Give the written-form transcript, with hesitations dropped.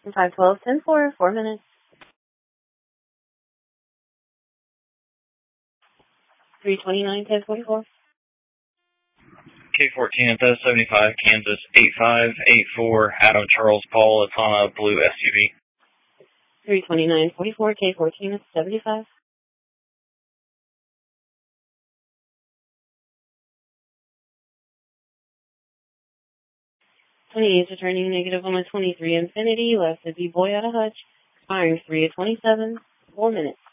512, 10-4, 4 minutes. 329, 1044. K14 at 75, Kansas 8584, Adam Charles Paul. It's on a blue SUV. 329, 44, K14 at 75. is returning negative on my 23 Infinity, left the B-Boy out of Hutch, expiring 3 at 27, 4 minutes.